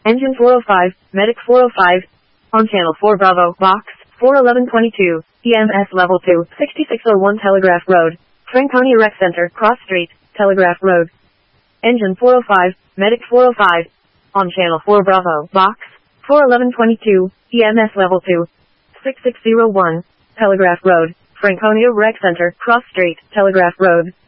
Engine 405, Medic 405. On Channel 4 Bravo, Box 41122, EMS Level 2, 6601 Telegraph Road, Franconia Rec Center, Cross Street, Telegraph Road. Engine 405, Medic 405. On Channel 4 Bravo, Box 41122, EMS Level 2, 6601, Telegraph Road, Franconia Rec Center, Cross Street, Telegraph Road.